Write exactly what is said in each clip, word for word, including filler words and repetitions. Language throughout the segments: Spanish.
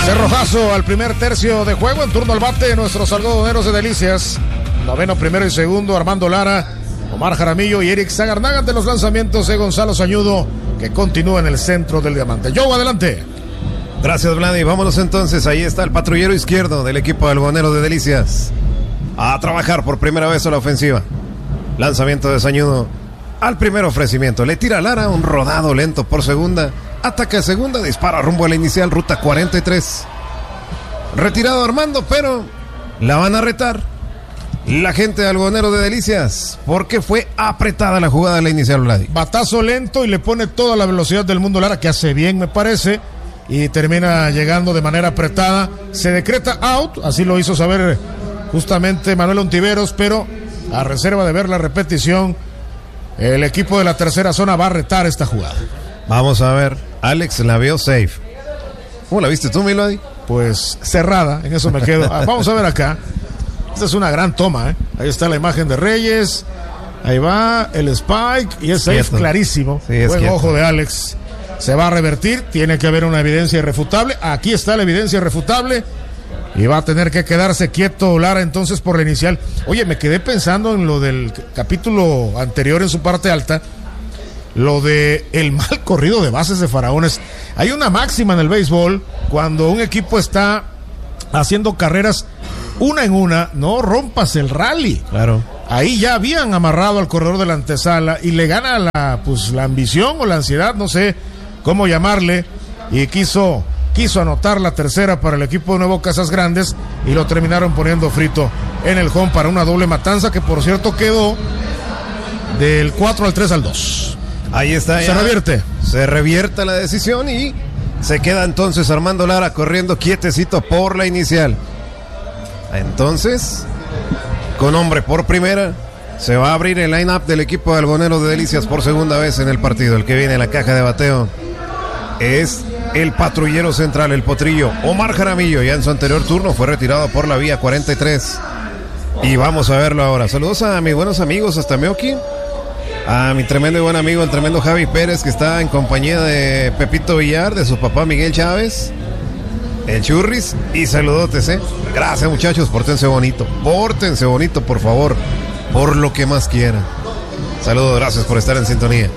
Cerrojazo al primer tercio de juego. En turno al bate nuestros algodoneros de Delicias. Noveno, primero y segundo, Armando Lara, Omar Jaramillo y Eric Zagarnaga de los lanzamientos de Gonzalo Sañudo, que continúa en el centro del diamante. Joe, adelante. Gracias, Vladi. Vámonos entonces. Ahí está el patrullero izquierdo del equipo algodoneros de Delicias. A trabajar por primera vez a la ofensiva. Lanzamiento de Sañudo al primer ofrecimiento. Le tira a Lara un rodado lento por segunda. Ataca segunda, dispara rumbo a la inicial, ruta cuarenta y tres. Retirado Armando, pero la van a retar la gente de algodoneros de Delicias, porque fue apretada la jugada de la inicial, Vladi. Batazo lento y le pone toda la velocidad del mundo Lara, que hace bien, me parece, y termina llegando de manera apretada. Se decreta out, así lo hizo saber justamente Manuel Ontiveros, pero a reserva de ver la repetición, el equipo de la tercera zona va a retar esta jugada. Vamos a ver, Alex la vio safe. ¿Cómo la viste tú, Milady? Pues cerrada, en eso me quedo. Ah, vamos a ver acá. Esta es una gran toma, ¿eh? Ahí está la imagen de Reyes. Ahí va el spike y es safe clarísimo. Sí, es buen quieto. Ojo de Alex. Se va a revertir, tiene que haber una evidencia irrefutable. Aquí está la evidencia irrefutable. Y va a tener que quedarse quieto Lara entonces por la inicial. Oye, me quedé pensando en lo del capítulo anterior en su parte alta. Lo de el mal corrido de bases de Faraones. Hay una máxima en el béisbol: cuando un equipo está haciendo carreras una en una, no rompas el rally. Claro. Ahí ya habían amarrado al corredor de la antesala y le gana la, pues, la ambición o la ansiedad, no sé cómo llamarle, y quiso, quiso anotar la tercera para el equipo de Nuevo Casas Grandes y lo terminaron poniendo frito en el home para una doble matanza que, por cierto, quedó del cuatro al tres al dos. Ahí está. Se revierte. Se revierte la decisión y se queda entonces Armando Lara corriendo quietecito por la inicial. Entonces, con hombre por primera, se va a abrir el line-up del equipo de algodoneros de Delicias por segunda vez en el partido. El que viene en la caja de bateo es el patrullero central, el potrillo Omar Jaramillo. Ya en su anterior turno fue retirado por la vía cuarenta y tres. Y vamos a verlo ahora. Saludos a mis buenos amigos hasta Meoki. A mi tremendo y buen amigo, el tremendo Javi Pérez, que está en compañía de Pepito Villar, de su papá Miguel Chávez, el Churris, y saludotes, ¿eh? Gracias, muchachos, pórtense bonito, pórtense bonito, por favor, por lo que más quieran. Saludos, gracias por estar en sintonía.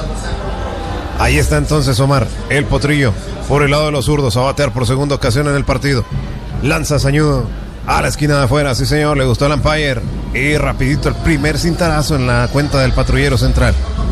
Ahí está entonces Omar, el potrillo, por el lado de los zurdos, a batear por segunda ocasión en el partido. Lanza Sañudo a la esquina de afuera, sí señor, le gustó el umpire. Y rapidito el primer cintarazo en la cuenta del patrullero central.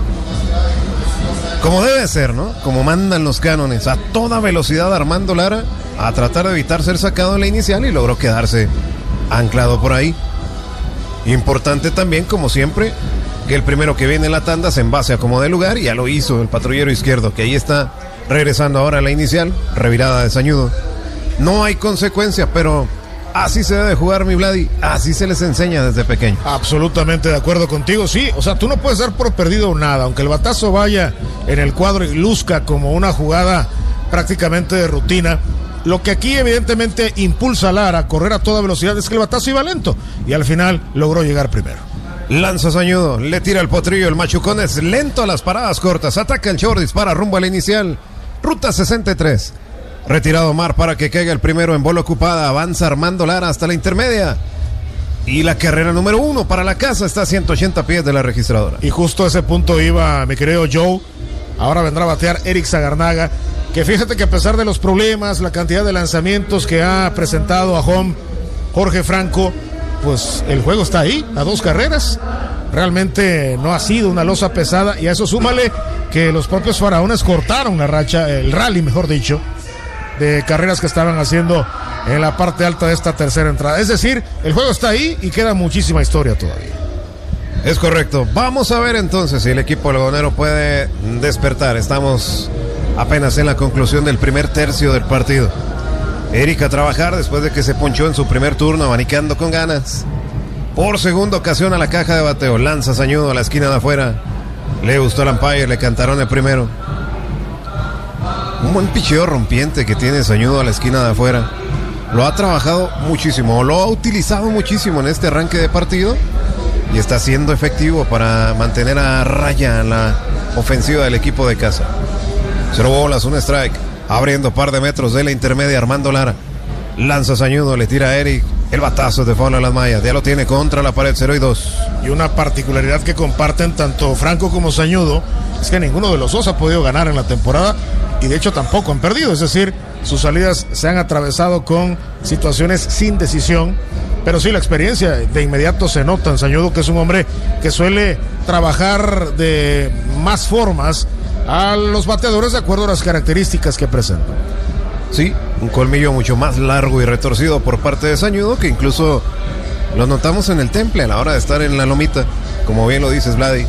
Como debe ser, ¿no? Como mandan los cánones. A toda velocidad Armando Lara a tratar de evitar ser sacado en la inicial y logró quedarse anclado por ahí. Importante también, como siempre, que el primero que viene en la tanda se envase a como de lugar, y ya lo hizo el patrullero izquierdo, que ahí está regresando ahora a la inicial. Revirada de Sañudo. No hay consecuencia, pero así se debe jugar, mi Vladi. Así se les enseña desde pequeño. Absolutamente de acuerdo contigo, sí. O sea, tú no puedes dar por perdido nada. Aunque el batazo vaya en el cuadro y luzca como una jugada prácticamente de rutina, lo que aquí evidentemente impulsa a Lara a correr a toda velocidad es que el batazo iba lento. Y al final logró llegar primero. Lanza Sañudo, le tira el potrillo. El machucón es lento a las paradas cortas. Ataca el short, dispara rumbo a la inicial. Ruta sesenta y tres. Retirado Omar para que caiga el primero en bola ocupada. Avanza Armando Lara hasta la intermedia. Y la carrera número uno para la casa está a ciento ochenta pies de la registradora. Y justo a ese punto iba mi querido Joe. Ahora vendrá a batear Eric Zagarnaga, que fíjate que a pesar de los problemas, la cantidad de lanzamientos que ha presentado a home Jorge Franco, pues el juego está ahí, a dos carreras. Realmente no ha sido una losa pesada, y a eso súmale que los propios Faraones cortaron la racha, el rally mejor dicho, de carreras que estaban haciendo en la parte alta de esta tercera entrada. Es decir, el juego está ahí y queda muchísima historia todavía. Es correcto. Vamos a ver entonces si el equipo algodonero puede despertar. Estamos apenas en la conclusión del primer tercio del partido. Eric a trabajar después de que se ponchó en su primer turno, abanicando con ganas. Por segunda ocasión a la caja de bateo. Lanza Sañudo a la esquina de afuera. Le gustó el umpire, le cantaron el primero. Un buen picheo rompiente que tiene Sañudo a la esquina de afuera. Lo ha trabajado muchísimo, lo ha utilizado muchísimo en este arranque de partido, y está siendo efectivo para mantener a raya la ofensiva del equipo de casa. Cero bolas, un strike. abriendo par de metros de la intermedia Armando Lara. Lanza Sañudo, le tira a Eric. El batazo de foul a las mallas. Ya lo tiene contra la pared, cero y dos. Y una particularidad que comparten tanto Franco como Sañudo es que ninguno de los dos ha podido ganar en la temporada. Y de hecho tampoco han perdido. Es decir, sus salidas se han atravesado con situaciones sin decisión. Pero sí, la experiencia de inmediato se nota en Sañudo, que es un hombre que suele trabajar de más formas a los bateadores de acuerdo a las características que presentan. Sí, un colmillo mucho más largo y retorcido por parte de Sañudo, que incluso lo notamos en el temple a la hora de estar en la lomita, como bien lo dices, Vladi.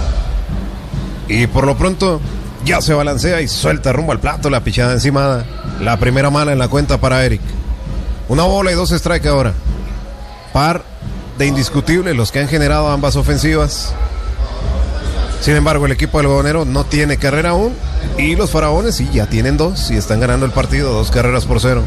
Y por lo pronto ya se balancea y suelta rumbo al plato la pichada encimada. La primera mala en la cuenta para Eric. Una bola y dos strike ahora. Par de indiscutibles los que han generado ambas ofensivas. Sin embargo, el equipo del Algodonero no tiene carrera aún. Y los Faraones sí, ya tienen dos y están ganando el partido, dos carreras por cero.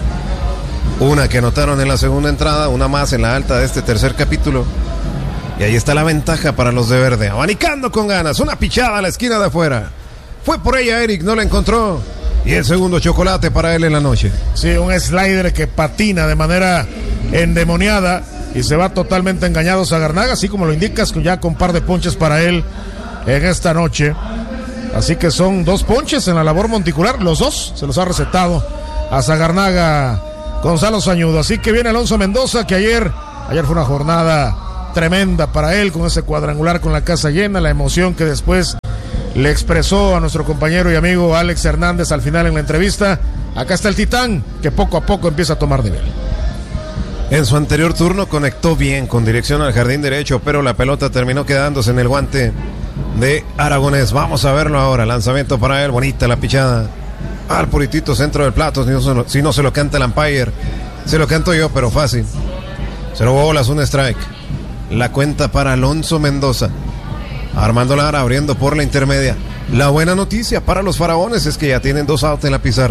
Una que anotaron en la segunda entrada, una más en la alta de este tercer capítulo. Y ahí está la ventaja para los de verde, abanicando con ganas, una pichada a la esquina de afuera. Fue por ella Eric, no la encontró. Y el segundo chocolate para él en la noche. Sí, un slider que patina de manera endemoniada y se va totalmente engañado Sagarnaga, así como lo indicas, ya con par de ponches para él en esta noche. Así que son dos ponches en la labor monticular, los dos se los ha recetado a Sagarnaga Gonzalo Sañudo. Así que viene Alonso Mendoza, que ayer, ayer fue una jornada tremenda para él, con ese cuadrangular con la casa llena, la emoción que después le expresó a nuestro compañero y amigo Alex Hernández al final en la entrevista. Acá está el Titán, que poco a poco empieza a tomar nivel. En su anterior turno conectó bien con dirección al jardín derecho, pero la pelota terminó quedándose en el guante de Aragonés. Vamos a verlo ahora, lanzamiento para él, bonita la pichada al puritito centro del plato. Si no se lo, si no se lo canta el umpire, se lo canto yo, pero fácil. Cero bolas, un strike. La cuenta para Alonso Mendoza. Armando Lara abriendo por la intermedia. La buena noticia para los Faraones es que ya tienen dos outs en la pizarra.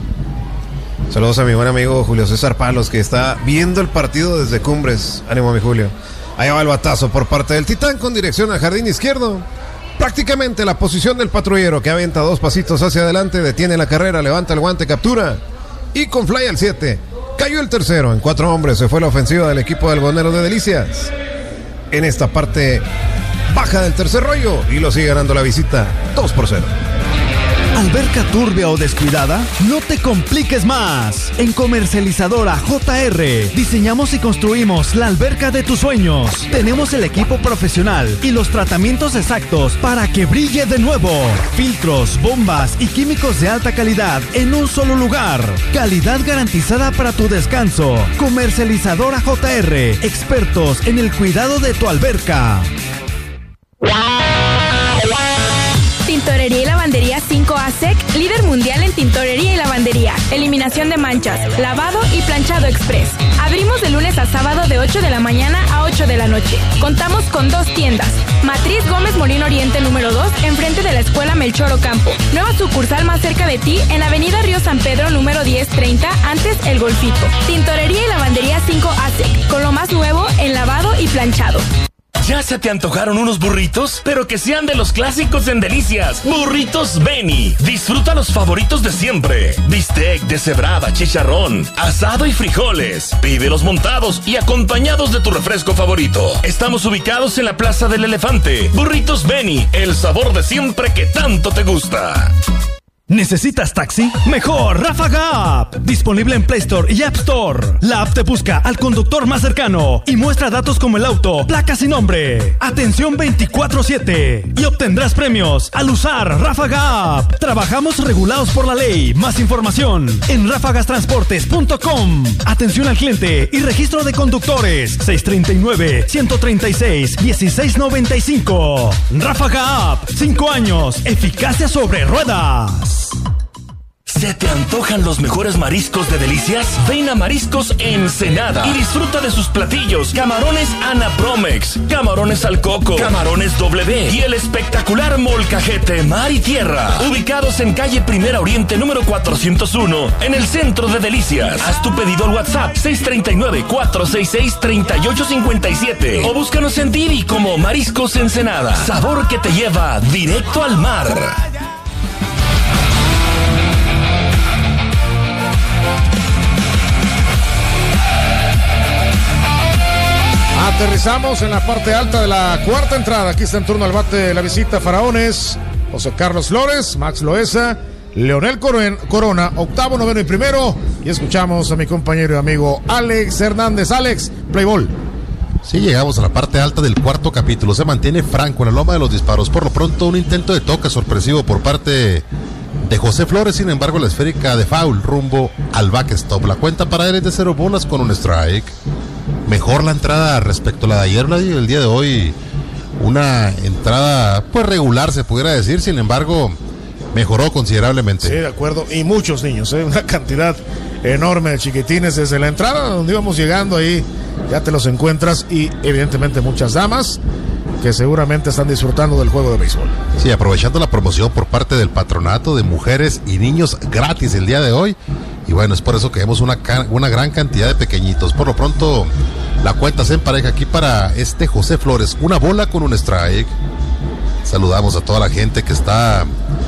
Saludos a mi buen amigo Julio César Palos, que está viendo el partido desde Cumbres. Ánimo, mi Julio. Ahí va el batazo por parte del Titán con dirección al jardín izquierdo. Prácticamente la posición del patrullero, que avienta dos pasitos hacia adelante, detiene la carrera, levanta el guante, captura. Y con fly al siete. Cayó el tercero. En cuatro hombres se fue la ofensiva del equipo del Algodonero de Delicias. En esta parte baja del tercer rollo y lo sigue ganando la visita dos por cero. ¿Alberca turbia o descuidada? No te compliques más. En Comercializadora J R diseñamos y construimos la alberca de tus sueños. Tenemos el equipo profesional y los tratamientos exactos para que brille de nuevo. Filtros, bombas y químicos de alta calidad en un solo lugar. Calidad garantizada para tu descanso. Comercializadora J R, expertos en el cuidado de tu alberca. Tintorería y Lavandería cinco A S E C, líder mundial en tintorería y lavandería, eliminación de manchas, lavado y planchado express. Abrimos de lunes a sábado de ocho de la mañana a ocho de la noche. Contamos con dos tiendas. Matriz Gómez Morín Oriente número dos, enfrente de la Escuela Melchor Ocampo. Nueva sucursal más cerca de ti en Avenida Río San Pedro número diez treinta, antes El Golfito. Tintorería y Lavandería cinco A S E C, con lo más nuevo en lavado y planchado. ¿Ya se te antojaron unos burritos? Pero que sean de los clásicos en Delicias. Burritos Beni. Disfruta los favoritos de siempre. Bistec, deshebrada, chicharrón, asado y frijoles. Pídelos montados y acompañados de tu refresco favorito. Estamos ubicados en la Plaza del Elefante. Burritos Beni, el sabor de siempre que tanto te gusta. ¿Necesitas taxi? Mejor Ráfaga App. Disponible en Play Store y App Store. La app te busca al conductor más cercano y muestra datos como el auto, placas y nombre. Atención veinticuatro siete. Y obtendrás premios al usar Ráfaga App. Trabajamos regulados por la ley. Más información en ráfagas transportes punto com. Atención al cliente y registro de conductores. seis tres nueve, uno tres seis, uno seis nueve cinco. Ráfaga App. Cinco años. Eficacia sobre ruedas. ¿Se te antojan los mejores mariscos de Delicias? Ven a Mariscos Ensenada y disfruta de sus platillos: camarones Anapromex, camarones al coco, camarones W y el espectacular molcajete mar y tierra. Ubicados en calle Primera Oriente número cuatrocientos uno, en el centro de Delicias. Haz tu pedido al WhatsApp seis tres nueve, cuatro seis seis, tres ocho cinco siete o búscanos en Didi como Mariscos Ensenada. Sabor que te lleva directo al mar. Aterrizamos en la parte alta de la cuarta entrada. Aquí está en turno al bate de la visita Faraones. José Carlos Flores, Max Loesa, Leonel Corona, octavo, noveno y primero. Y escuchamos a mi compañero y amigo Alex Hernández. Alex, play ball. Sí, llegamos a la parte alta del cuarto capítulo. Se mantiene Franco en la loma de los disparos. Por lo pronto, un intento de toque sorpresivo por parte de José Flores. Sin embargo, la esférica de foul rumbo al backstop. La cuenta para él es de cero bolas con un strike. Mejor la entrada respecto a la de ayer, el día de hoy. Una entrada pues regular, se pudiera decir. Sin embargo, mejoró considerablemente. Sí, de acuerdo. Y muchos niños, ¿eh? Una cantidad enorme de chiquitines desde la entrada donde íbamos llegando ahí. Ya te los encuentras y evidentemente muchas damas que seguramente están disfrutando del juego de béisbol. Sí, aprovechando la promoción por parte del patronato de mujeres y niños gratis el día de hoy. Y bueno, es por eso que vemos una, una gran cantidad de pequeñitos. Por lo pronto, la cuenta se empareja aquí para este José Flores. Una bola con un strike. Saludamos a toda la gente que está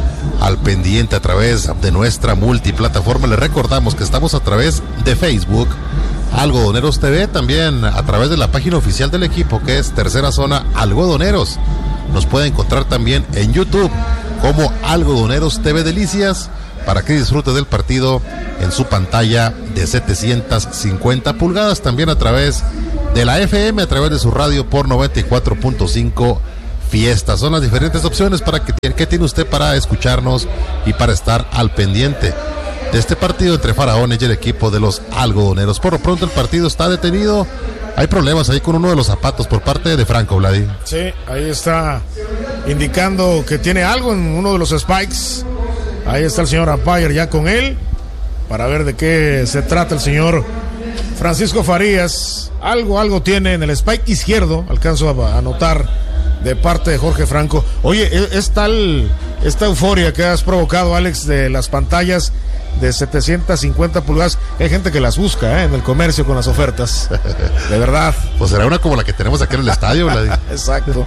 al pendiente a través de nuestra multiplataforma. Les recordamos que estamos a través de Facebook, Algodoneros T V, también a través de la página oficial del equipo, que es Tercera Zona Algodoneros. Nos puede encontrar también en YouTube como Algodoneros T V Delicias, para que disfrute del partido en su pantalla de setecientas cincuenta pulgadas, también a través de la F M, a través de su radio por noventa y cuatro punto cinco Fiesta. Son las diferentes opciones para que, que tiene usted para escucharnos y para estar al pendiente de este partido entre Faraones y el equipo de los Algodoneros. Por lo pronto el partido está detenido. Hay problemas ahí con uno de los zapatos por parte de Franco, Vladi. Sí, ahí está indicando que tiene algo en uno de los spikes. Ahí está el señor umpire ya con él para ver de qué se trata el señor Francisco Farías. Algo, algo tiene en el spike izquierdo, alcanzo a, a notar de parte de Jorge Franco. Oye, es tal esta euforia que has provocado, Alex, de las pantallas de setecientas cincuenta pulgadas. Hay gente que las busca ¿eh? en el comercio con las ofertas. De verdad. Pues será una como la que tenemos aquí en el estadio, Vladi. Exacto.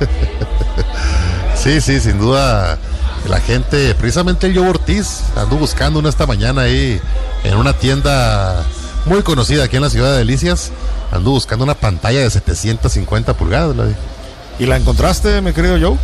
Sí, sí, sin duda. La gente, precisamente el Joe Ortiz, andó buscando una esta mañana ahí en una tienda muy conocida aquí en la ciudad de Delicias. Andó buscando una pantalla de setecientas cincuenta pulgadas, Vladi. ¿Y la encontraste, mi querido Joe?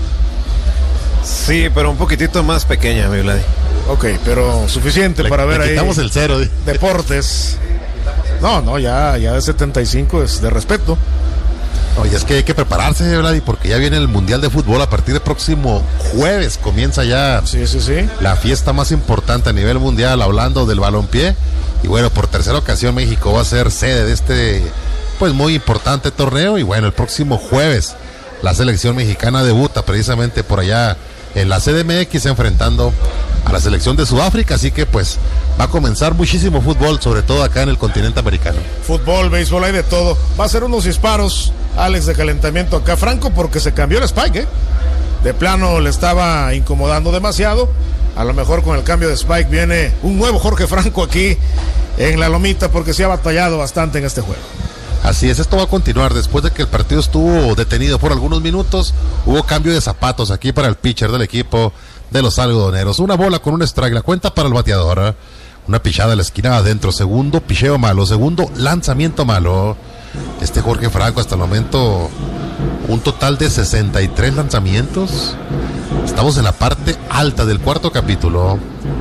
Sí, pero un poquitito más pequeña, mi Vladi. Ok, pero suficiente le, para ver le ahí. Quitamos el cero. ¿sí? Deportes. No, no, ya, ya de setenta y cinco es de respeto. Oye, es que hay que prepararse, Vladi, porque ya viene el Mundial de Fútbol. A partir del próximo jueves comienza ya sí, sí, sí. la fiesta más importante a nivel mundial, hablando del balompié. Y bueno, por tercera ocasión México va a ser sede de este, pues muy importante torneo. Y bueno, el próximo jueves la selección mexicana debuta precisamente por allá en la C D M X, enfrentando a la selección de Sudáfrica, así que pues va a comenzar muchísimo fútbol, sobre todo acá en el continente americano. Fútbol, béisbol, hay de todo. Va a ser unos disparos, Alex, de calentamiento acá, Franco, porque se cambió el spike, ¿eh? De plano le estaba incomodando demasiado. A lo mejor con el cambio de spike viene un nuevo Jorge Franco aquí en la lomita, porque se ha batallado bastante en este juego. Así es, esto va a continuar. Después de que el partido estuvo detenido por algunos minutos, hubo cambio de zapatos aquí para el pitcher del equipo de los Algodoneros. Una bola con un strike, la cuenta para el bateador. Una pichada a la esquina adentro, segundo picheo malo, segundo lanzamiento malo. Este Jorge Franco hasta el momento un total de sesenta y tres lanzamientos. Estamos en la parte alta del cuarto capítulo.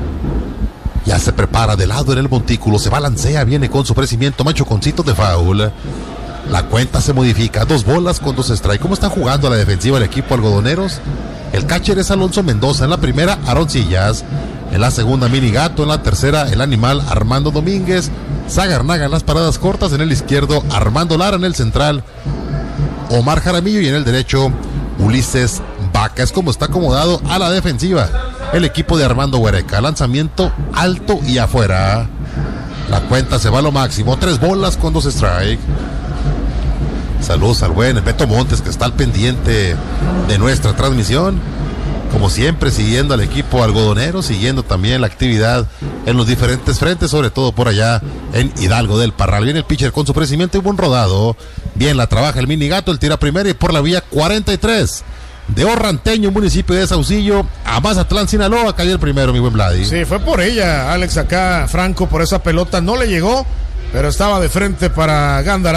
Ya se prepara de lado en el montículo, se balancea, viene con su crecimiento, machuconcito de foul. La cuenta se modifica, dos bolas con dos strikes. ¿Cómo está jugando a la defensiva el equipo Algodoneros? El catcher es Alonso Mendoza, en la primera Aaron Sillas, en la segunda Mini Gato, en la tercera el animal Armando Domínguez, Zagarnaga en las paradas cortas, en el izquierdo Armando Lara, en el central Omar Jaramillo y en el derecho Ulises Vaca. Es como está acomodado a la defensiva el equipo de Armando Huereca. Lanzamiento alto y afuera. La cuenta se va a lo máximo. Tres bolas con dos strikes. Saludos al buen Beto Montes, que está al pendiente de nuestra transmisión. Como siempre, siguiendo al equipo algodonero, siguiendo también la actividad en los diferentes frentes, sobre todo por allá en Hidalgo del Parral. Viene el pitcher con su crecimiento y buen rodado. Bien la trabaja el Mini Gato, el tira primera y por la vía cuarenta y tres. De Orranteño, municipio de Saucillo, a Mazatlán, Sinaloa, cayó el primero, mi buen Vladi. Sí, fue por ella, Alex, acá Franco, por esa pelota, no le llegó, pero estaba de frente para Gándara,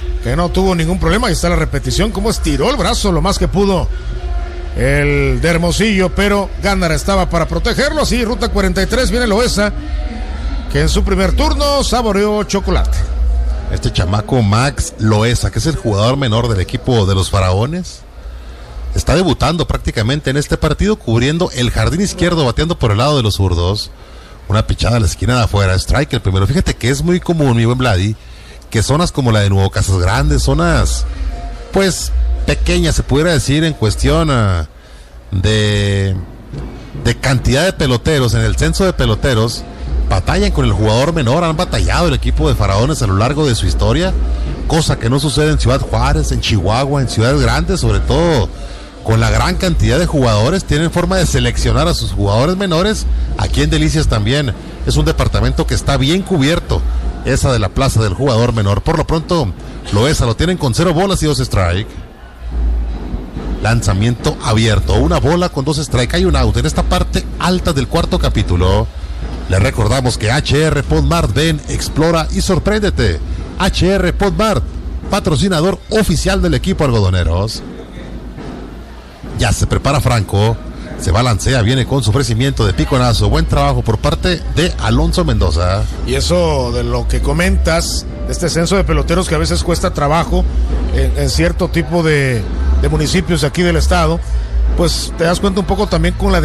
que no tuvo ningún problema. Ahí está la repetición, cómo estiró el brazo lo más que pudo el de Hermosillo, pero Gándara estaba para protegerlo. Así, ruta cuarenta y tres, viene Loaiza, que en su primer turno saboreó chocolate. Este chamaco Max Loaiza, que es el jugador menor del equipo de los Faraones, está debutando prácticamente en este partido, cubriendo el jardín izquierdo, bateando por el lado de los zurdos. Una pichada a la esquina de afuera, strike el primero. Fíjate que es muy común, mi buen Vladi, que zonas como la de Nuevo Casas Grandes, zonas pues pequeñas, se pudiera decir, en cuestión uh, de, de cantidad de peloteros, en el censo de peloteros, batallan con el jugador menor. Han batallado el equipo de Faraones a lo largo de su historia, cosa que no sucede en Ciudad Juárez, en Chihuahua, en ciudades grandes, sobre todo con la gran cantidad de jugadores. Tienen forma de seleccionar a sus jugadores menores. Aquí en Delicias también es un departamento que está bien cubierto, esa de la plaza del jugador menor. Por lo pronto, Loaiza lo tienen con cero bolas y dos strike. Lanzamiento abierto, una bola con dos strike, hay un out en esta parte alta del cuarto capítulo. Le recordamos que H R Podmart, ven, explora y sorpréndete. H R Podmart, patrocinador oficial del equipo Algodoneros. Ya se prepara Franco, se balancea, viene con su ofrecimiento de piconazo. Buen trabajo por parte de Alonso Mendoza. Y eso de lo que comentas, de este censo de peloteros que a veces cuesta trabajo en, en cierto tipo de, de municipios aquí del estado, pues te das cuenta un poco también con la